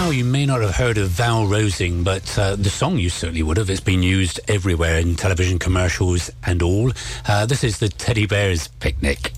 Now, you may not have heard of Val Rosing, but the song you certainly would have. It's been used everywhere in television commercials and all. This is the Teddy Bears Picnic.